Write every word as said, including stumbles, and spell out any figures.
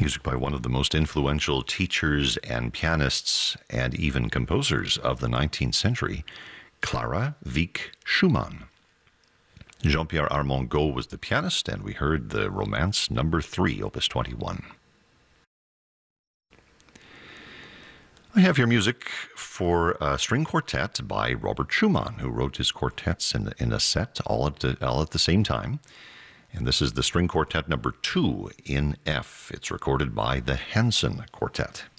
Music by one of the most influential teachers and pianists and even composers of the nineteenth century, Clara Wieck Schumann. Jean-Pierre Armengaud was the pianist, and we heard the Romance Number Three, Opus twenty-one. I have here music for a string quartet by Robert Schumann, who wrote his quartets in, in a set all at, the, all at the same time. And this is the string quartet number two in F. It's recorded by the Hanson Quartet.